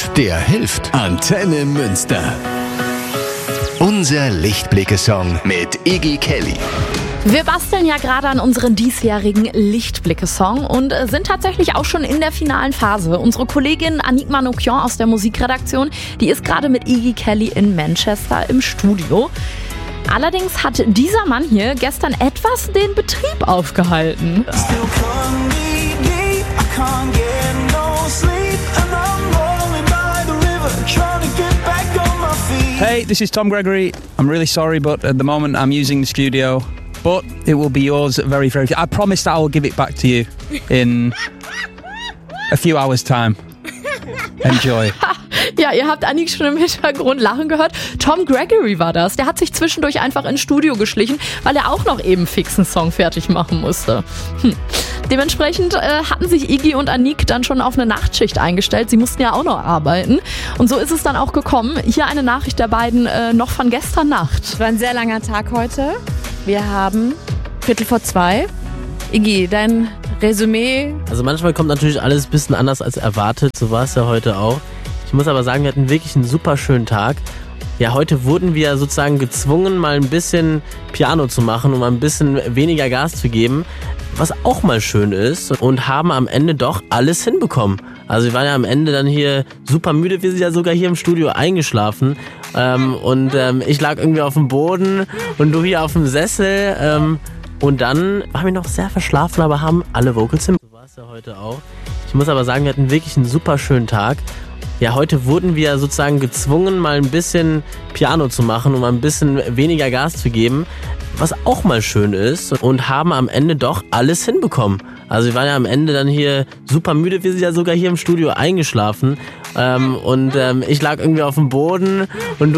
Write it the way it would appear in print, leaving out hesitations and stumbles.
der hilft. Antenne Münster. Unser Lichtblicke-Song mit Iggy Kelly. Wir basteln ja gerade an unseren diesjährigen Lichtblicke-Song und sind tatsächlich auch schon in der finalen Phase. Unsere Kollegin Annick Manoukian aus der Musikredaktion, die ist gerade mit Iggy Kelly in Manchester im Studio. Allerdings hat dieser Mann hier gestern etwas den Betrieb aufgehalten. Hey, this is Tom Gregory. I'm really sorry, but at the moment I'm using the studio. But it will be yours very, very... I promise that I will give it back to you in a few hours' time. Enjoy. Ja, ihr habt Annick schon im Hintergrund lachen gehört. Tom Gregory war das. Der hat sich zwischendurch einfach ins Studio geschlichen, weil er auch noch eben fix einen Song fertig machen musste. Dementsprechend hatten sich Iggy und Annick dann schon auf eine Nachtschicht eingestellt. Sie mussten ja auch noch arbeiten. Und so ist es dann auch gekommen. Hier eine Nachricht der beiden noch von gestern Nacht. Es war ein sehr langer Tag heute. Wir haben 2:15. Iggy, dein Resümee? Also manchmal kommt natürlich alles ein bisschen anders als erwartet. So war es ja heute auch. Ich muss aber sagen, wir hatten wirklich einen super schönen Tag. Ja, heute wurden wir sozusagen gezwungen, mal ein bisschen Piano zu machen, um ein bisschen weniger Gas zu geben, was auch mal schön ist, und haben am Ende doch alles hinbekommen. Also wir waren ja am Ende dann hier super müde, wir sind ja sogar hier im Studio eingeschlafen ich lag irgendwie auf dem Boden und du hier auf dem Sessel und dann waren wir noch sehr verschlafen, aber haben alle Vocals hin. So war es ja heute auch. Ich muss aber sagen, wir hatten wirklich einen super schönen Tag. Ja, heute wurden wir sozusagen gezwungen, mal ein bisschen Piano zu machen, um ein bisschen weniger Gas zu geben, was auch mal schön ist, und haben am Ende doch alles hinbekommen. Also wir waren ja am Ende dann hier super müde, wir sind ja sogar hier im Studio eingeschlafen ich lag irgendwie auf dem Boden und